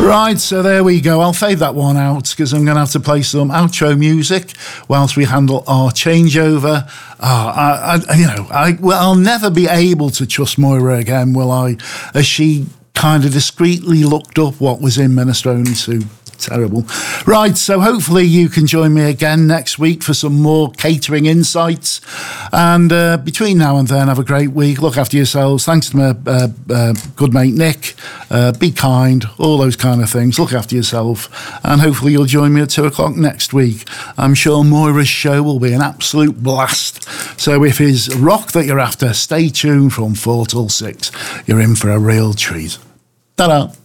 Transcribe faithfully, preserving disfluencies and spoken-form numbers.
Right, so there we go. I'll fade that one out because I'm going to have to play some outro music whilst we handle our changeover. Oh, I, I, you know, I, well, I'll never be able to trust Moira again, will I? As she kind of discreetly looked up what was in minestrone soup. Terrible. Right, so hopefully you can join me again next week for some more catering insights. And uh, between now and then, have a great week. Look after yourselves. Thanks to my uh, uh, good mate Nick. Uh, be kind, all those kind of things. Look after yourself. And hopefully you'll join me at two o'clock next week. I'm sure Moira's show will be an absolute blast. So if it's rock that you're after, stay tuned from four till six. You're in for a real treat. Ta-da.